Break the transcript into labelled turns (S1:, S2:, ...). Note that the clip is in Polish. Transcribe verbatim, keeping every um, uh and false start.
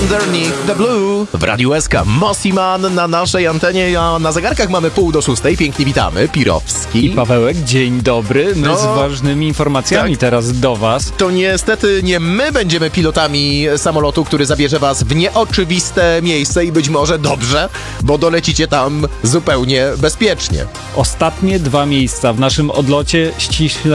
S1: Underneath the Blue w Radiu S K. Mossiman na naszej antenie, a na zegarkach mamy pół do szóstej. Pięknie witamy. Pirowski
S2: i Pawełek, dzień dobry. My no, z ważnymi informacjami tak. teraz do was.
S1: To niestety nie my będziemy pilotami samolotu, który zabierze was w nieoczywiste miejsce i być może dobrze, bo dolecicie tam zupełnie bezpiecznie.
S2: Ostatnie dwa miejsca w naszym odlocie ściśle